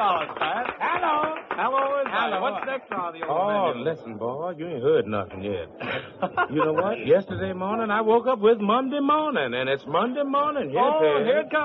$100, Pat. Hello. Hello, is Hello. What's next on the old Oh, menu? listen, boy, you ain't heard nothing yet. You know what? Yesterday morning, I woke up with Monday morning, and it's Monday morning. Yes, Oh, it is. here it comes.